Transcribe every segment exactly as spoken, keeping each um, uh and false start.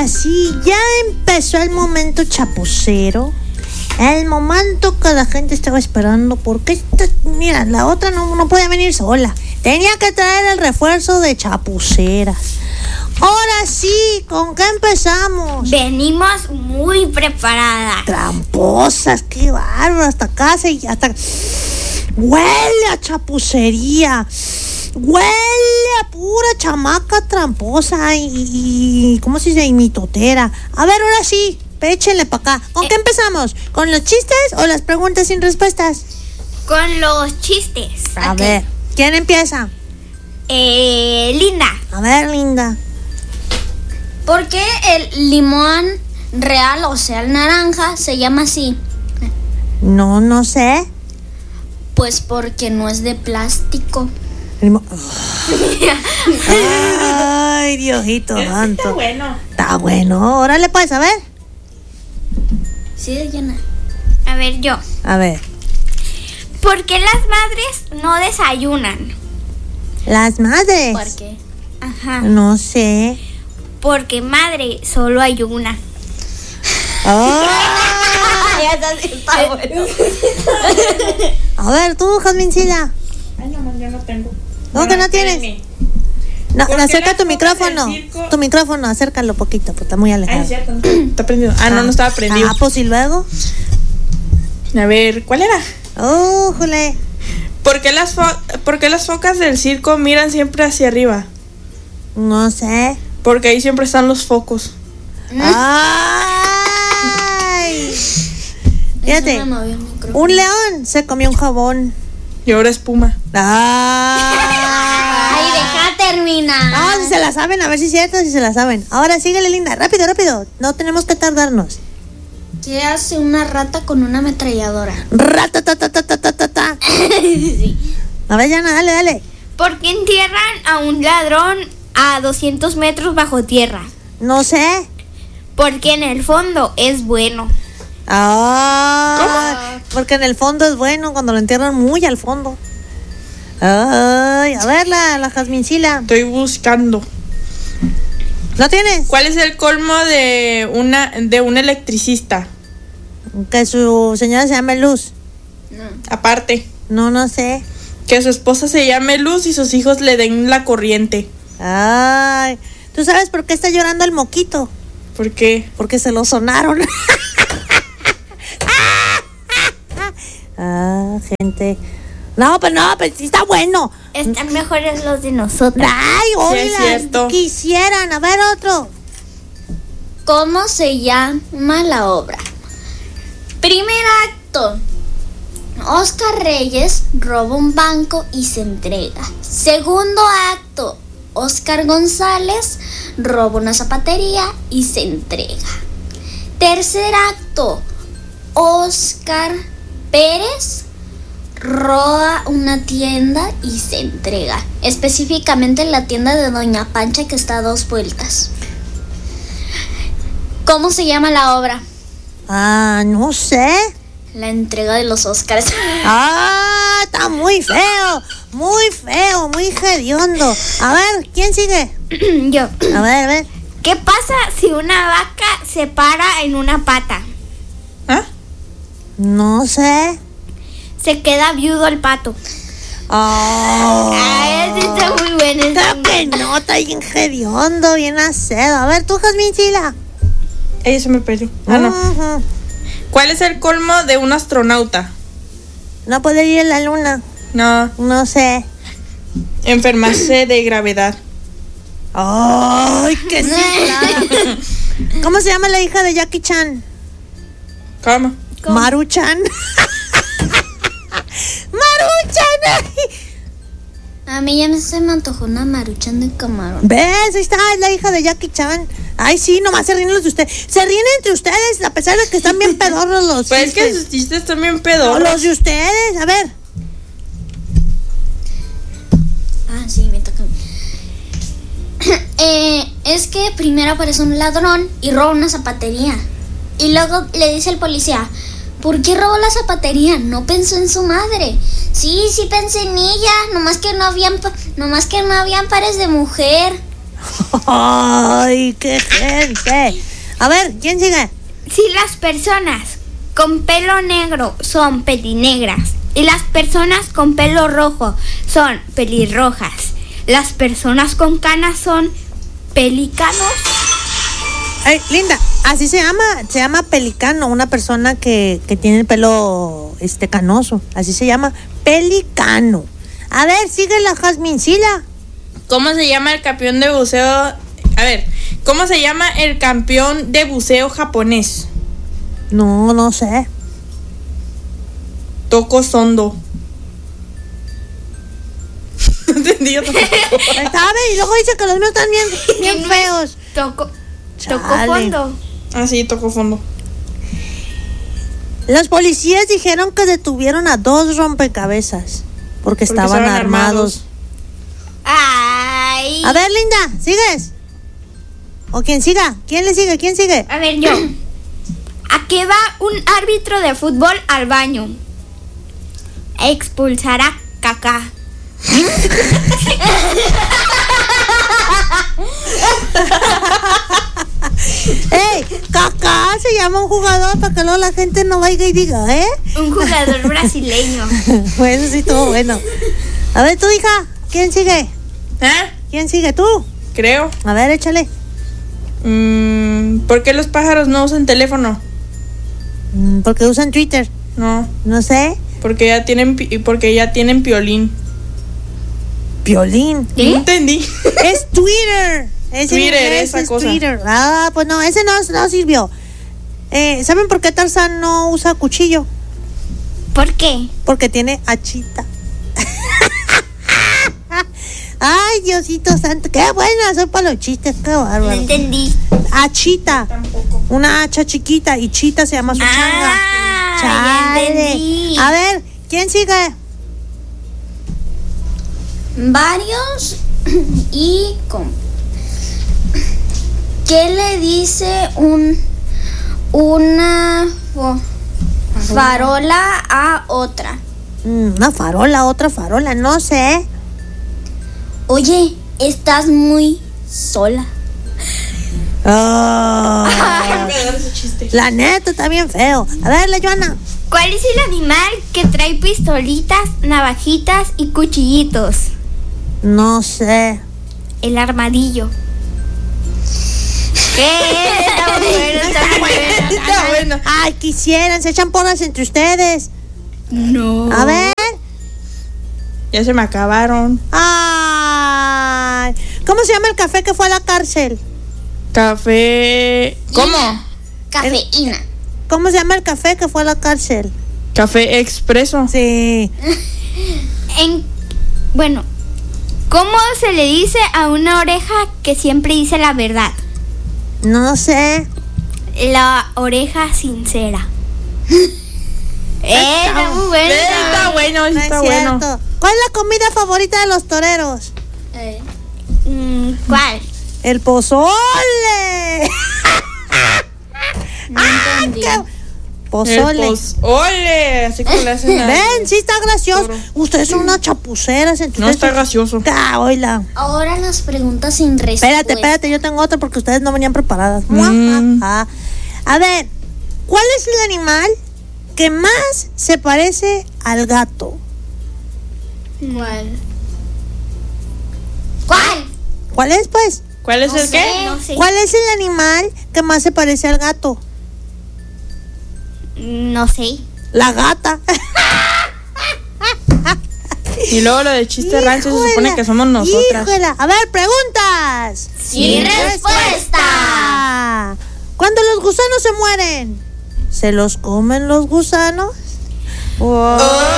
Ahora sí, ya empezó el momento chapucero. El momento que la gente estaba esperando. Porque esta, mira, la otra no, no podía venir sola. Tenía que traer el refuerzo de chapuceras. Ahora sí, ¿con qué empezamos? Venimos muy preparadas. Tramposas, qué bárbaro. Hasta acá se, hasta huele a chapucería. Huele a pura chamaca tramposa y, y ¿cómo se dice? Y mitotera. A ver, ahora sí, échenle para acá. ¿Con eh, qué empezamos? ¿Con los chistes o las preguntas sin respuestas? Con los chistes. A okay. ver, ¿quién empieza? Eh, Linda. A ver, Linda. ¿Por qué el limón real, o sea, el naranja, se llama así? No, no sé. Pues porque no es de plástico. Ay, Diosito santo. Está bueno. Está bueno. Órale, pues, a ver. Sí, Diana. A ver, yo. A ver. ¿Por qué las madres no desayunan? ¿Las madres? ¿Por qué? Ajá. No sé. Porque madre solo hay una. Oh. A ver, tú, Jazmincilla. Ay, no, yo no tengo. ¿No, bueno, que no tienes? No, acerca tu micrófono. Tu micrófono, acércalo poquito, porque está muy alejado. Ay, cierto. Está prendido. Ah, no, no estaba prendido. Ah, pues y luego. A ver, ¿cuál era? Oh, jole. ¿Por qué las fo- ¿Por qué las focas del circo miran siempre hacia arriba? No sé. Porque ahí siempre están los focos. ¡Ay! Fíjate, un león se comió un jabón. Y ahora espuma. ¡Ay! ¡Ay, deja terminar! Ah, si se la saben, a ver si es cierto, si se la saben. Ahora síguele, Linda, rápido, rápido. No tenemos que tardarnos. ¿Qué hace una rata con una ametralladora? Rata, ta, ta, ta, ta, ta, ta. Sí. A ver, Yana, dale, dale. ¿Por qué entierran a un ladrón a doscientos metros bajo tierra? No sé. Porque en el fondo es bueno. Ah, ¿cómo? Porque en el fondo es bueno, cuando lo entierran muy al fondo. Ay, a ver, la, la Jazmincila. Estoy buscando. ¿Lo tienes? ¿Cuál es el colmo de una de un electricista? Que su señora se llame Luz. No. Aparte. No, no sé. Que su esposa se llame Luz y sus hijos le den la corriente. Ay, ¿tú sabes por qué está llorando el moquito? ¿Por qué? Porque se lo sonaron. Ah, gente. No, pero no, pero sí está bueno. Están mejores los de nosotros. Ay, Sí, es hola, cierto. quisieran. A ver otro. ¿Cómo se llama la obra? Primer acto. Oscar Reyes roba un banco y se entrega. Segundo acto. Oscar González roba una zapatería y se entrega. Tercer acto. Oscar Pérez roba una tienda y se entrega. Específicamente la tienda de Doña Pancha, que está a dos vueltas. ¿Cómo se llama la obra? Ah, no sé. La entrega de los Óscars. Ah, está muy feo. Muy feo, muy hediondo. A ver, ¿quién sigue? Yo. A ver, a ver. ¿Qué pasa si una vaca se para en una pata? ¿Ah? No sé. Se queda viudo el pato. Oh. Ah, ese está muy bueno. Creo que no, está bien hediondo, bien acedo. A ver, tú, Jazmincila. Ella se me perdió. Ah, no. Uh-huh. ¿Cuál es el colmo de un astronauta? No poder ir a la luna. No. No sé. Enfermarse de gravedad. Ay, qué simplada. ¿Cómo se llama la hija de Jackie Chan? ¿Cómo? ¿Cómo? Maruchan. Maruchan. A mí ya me se me antojó una maruchan de camarón. ¿Ves? Ahí está, es la hija de Jackie Chan. Ay, sí, nomás se ríen los de ustedes. Se ríen entre ustedes, a pesar de que están bien pedorros los Pues es que chistes. sus chistes están bien No, pedorros. los de ustedes, a ver. Ah, sí, me toca a mí. eh, es que primero aparece un ladrón y roba una zapatería. Y luego le dice al policía: ¿por qué robó la zapatería? No pensó en su madre. Sí, sí pensé en ella, nomás que no habían, pa- nomás que no habían pares de mujer. Ay, qué gente. A ver, ¿quién sigue? Si las personas con pelo negro son pelinegras y las personas con pelo rojo son pelirrojas, las personas con canas son pelícanos. Ay, Linda, así se llama, se llama pelicano, una persona que, que tiene el pelo este canoso, así se llama, pelicano. A ver, sigue la Jazmincila. ¿Cómo se llama el campeón de buceo? A ver, ¿cómo se llama el campeón de buceo japonés? No, no sé. Toko Sondo. No entendí yo tampoco. ¿Sabe? Y luego dice que los míos están bien, bien feos. Toco, toco Chale. fondo. Ah, sí, tocó fondo. Los policías dijeron que detuvieron a dos rompecabezas porque, Porque estaban, estaban armados. Ay. A ver, Linda, ¿sigues? ¿O quién siga? ¿Quién le sigue? ¿Quién sigue? A ver, yo. ¿A qué va un árbitro de fútbol al baño? A expulsar a Kaká. ¡Ey! Kaká se llama un jugador para que luego la gente no vaya y diga, ¿eh? Un jugador brasileño. Pues eso sí estuvo bueno. A ver, tú, hija, ¿quién sigue? ¿Ah? ¿Quién sigue? ¿Tú? Creo. A ver, échale. Mm, ¿Por qué los pájaros no usan teléfono? Mm, Porque usan Twitter. No, No sé. porque ya tienen pi- porque ya tienen piolín. Violín. No entendí. Es Twitter. Es en Twitter, inglés, esa es cosa. Twitter. Ah, pues no, ese no, no sirvió. Eh, ¿Saben por qué Tarzán no usa cuchillo? ¿Por qué? Porque tiene hachita. Ay, Diosito santo, qué buena soy para los chistes, qué No bárbaro. entendí. Hachita, una hacha chiquita y chita se llama su changa. Ah, ya Chale. entendí. A ver, ¿quién sigue? Varios y con. ¿Qué le dice un una fo- farola a otra? Mm, Una farola, otra farola, no sé. Oye, estás muy sola. Ah, la neta está bien feo. A ver, la Joana. ¿Cuál es el animal que trae pistolitas, navajitas y cuchillitos? No sé. El armadillo. ¿Qué? Está muy bueno, está muy bueno. Está bueno. Ay, quisieran, se echan porras entre ustedes. No. A ver. Ya se me acabaron. Ay, ¿cómo se llama el café que fue a la cárcel? Café. ¿Cómo? Cafeína. ¿Cómo se llama el café que fue a la cárcel? Café expreso. Sí. En, bueno, ¿cómo se le dice a una oreja que siempre dice la verdad? No sé. La oreja sincera. Eh, está muy bueno. Eh, Está bueno, sí No es está bueno. cierto. ¿Cuál es la comida favorita de los toreros? Eh, Mm, ¿Cuál? El pozole. no entendí. ¿Qué? El Pozole. pozole. Así que le hacen a- Ven, sí está gracioso. Toro. Ustedes son unas chapuceras. entre No está ustedes- gracioso. Ah, oíla. Ahora las preguntas sin respuesta. Espérate, espérate, yo tengo otra porque ustedes no venían preparadas. Mm. Muajaja. A ver, ¿cuál es el animal que más se parece al gato? ¿Cuál? ¿Cuál? ¿Cuál es, pues? ¿Cuál es No el sé. qué? No sé. ¿Cuál es el animal que más se parece al gato? No sé. La gata. Y luego lo de chiste rancho se supone Híjola, que somos nosotras. híjola. A ver, preguntas. Sin respuesta. Ah, Cuando los gusanos se mueren, ¿se los comen los gusanos? Wow.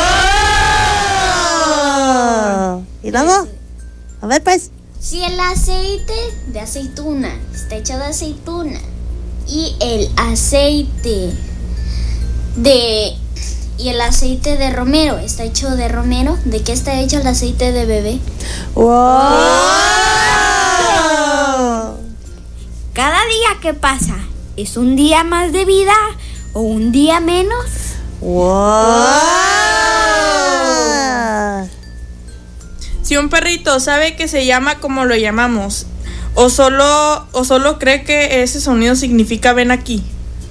¿Y luego? A ver, pues. Si el aceite de aceituna está hecho de aceituna y el aceite de y el aceite de romero está hecho de romero, ¿de qué está hecho el aceite de bebé? Wow. Cada día que pasa, ¿es un día más de vida o un día menos? Wow. Si un perrito sabe que se llama como lo llamamos, ¿O solo, o solo cree que ese sonido significa ven aquí?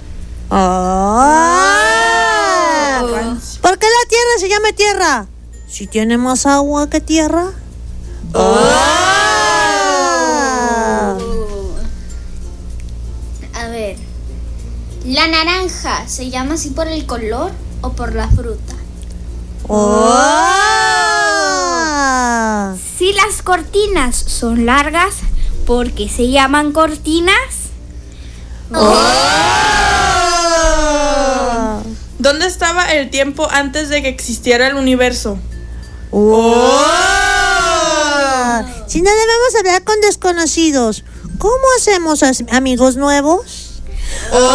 Ah. ¿Por qué la tierra se llama tierra? Si tiene más agua que tierra. Ah. A ver, ¿la naranja se llama así por el color o por la fruta? Oh. Si las cortinas son largas, ¿por qué se llaman cortinas? Oh. ¿Dónde estaba el tiempo antes de que existiera el universo? Oh. Si no debemos hablar con desconocidos, ¿cómo hacemos as- amigos nuevos? Oh.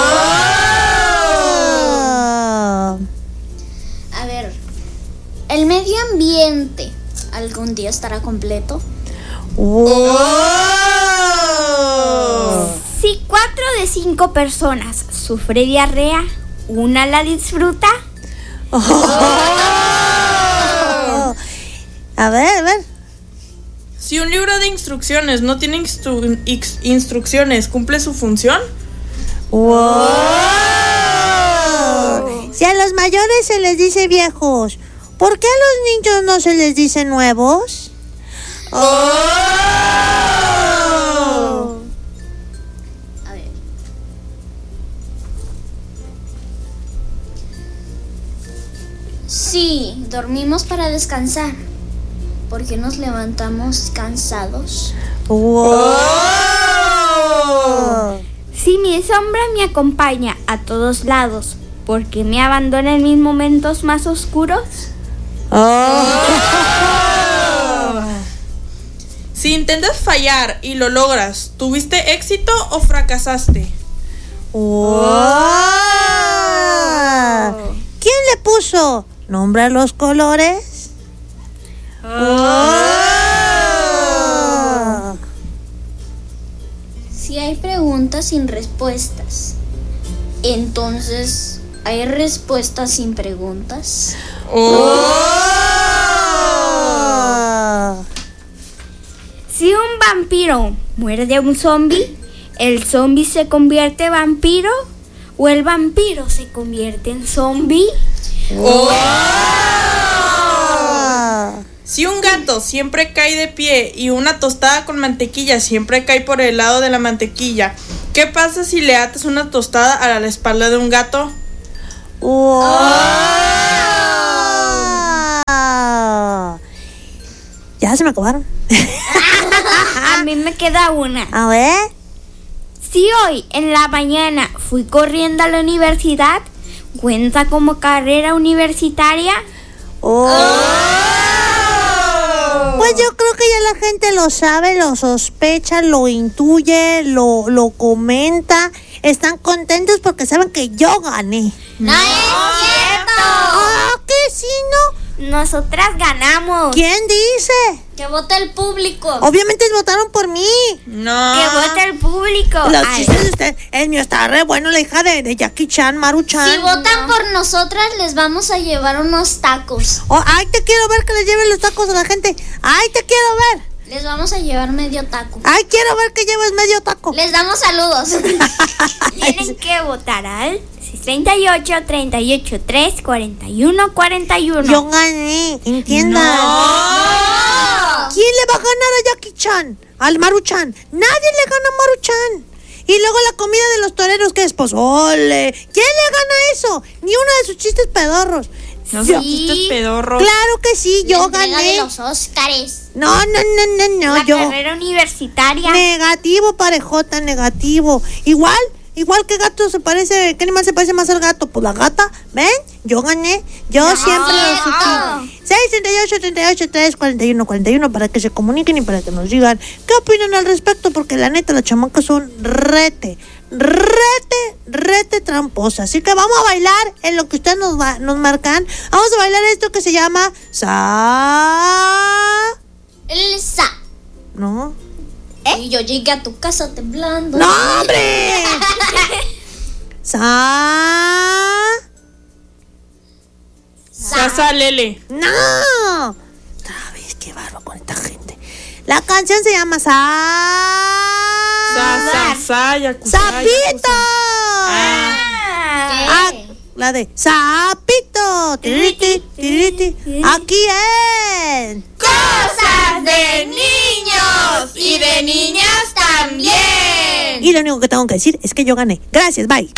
A ver, ¿el medio ambiente algún día estará completo? Oh. Si cuatro de cinco personas sufre diarrea, ¿una la disfruta? Oh. A ver, a ver. Si un libro de instrucciones no tiene instru- ix- instrucciones, ¿cumple su función? Wow. Si a los mayores se les dice viejos, ¿por qué a los niños no se les dice nuevos? Oh. A ver. Sí, dormimos para descansar. ¿Por qué nos levantamos cansados? Wow. Si mi sombra me acompaña a todos lados, ¿por qué me abandona en mis momentos más oscuros? Oh. Si intentas fallar y lo logras, ¿tuviste éxito o fracasaste? Wow. ¿Quién le puso nombre a los colores? Oh. Si hay preguntas sin respuestas, entonces ¿hay respuestas sin preguntas? Oh. Si un vampiro muerde a un zombie, ¿el zombie se convierte en vampiro o el vampiro se convierte en zombie? Oh. Si un gato siempre cae de pie y una tostada con mantequilla siempre cae por el lado de la mantequilla, ¿qué pasa si le atas una tostada a la espalda de un gato? Wow. Ya se me acabaron. A mí me queda una. A ver. Si hoy en la mañana fui corriendo a la universidad, ¿cuenta como carrera universitaria? Oh. Pues yo creo que ya la gente lo sabe, lo sospecha, lo intuye, lo, lo comenta. Están contentos porque saben que yo gané. ¡No es cierto! Ah, ¿qué sí, no? Nosotras ganamos. ¿Quién dice? ¡Que vote el público! Obviamente votaron por mí. No. Que vote el público. Los Ay, chistes de usted, el mío está re bueno, la hija de, de Jackie Chan, Maru Chan. Si votan por nosotras, les vamos a llevar unos tacos. Oh, ay, te quiero ver que les lleven los tacos a la gente. Ay, te quiero ver. Les vamos a llevar medio taco. Ay, quiero ver que lleves medio taco. Les damos saludos. tienen que votar al treinta y ocho, treinta y ocho, tres, cuarenta y uno, cuarenta y uno. Yo gané, entiendan. No. ¿Quién le va a ganar a Jackie Chan? Al Maru Chan. Nadie le gana a Maru Chan. Y luego la comida de los toreros, que es pozole. ¿Quién le gana eso? Ni uno de sus chistes pedorros. No Yo- son chistes pedorros. Claro que sí, yo La entrega gané. de los Óscares. No, no, no, no, no, La yo. carrera universitaria. Negativo, parejota, negativo. Igual, igual que gato se parece, ¿qué animal se parece más al gato? Pues la gata, ¿ven? Yo gané, yo siempre lo cierto. supe. seis, treinta y ocho, treinta y ocho, tres, cuarenta y uno, cuarenta y uno para que se comuniquen y para que nos digan qué opinan al respecto, porque la neta las chamacas son rete, rete, rete tramposas. Así que vamos a bailar en lo que ustedes nos, va, nos marcan. Vamos a bailar esto que se llama Sa... El sa. ¿No? Y yo llegué a tu casa temblando. ¡No, hombre! Sa... Sasa Lele. ¡No! Otra vez, qué barro con esta gente. La canción se llama Sa... sa, sa, yakuza, ¡Sapito! Ah. Ah, la de sapito. Tiriti, tiriti. Aquí es. Cosas de niños y de niñas también. Y lo único que tengo que decir es que yo gané. Gracias, bye.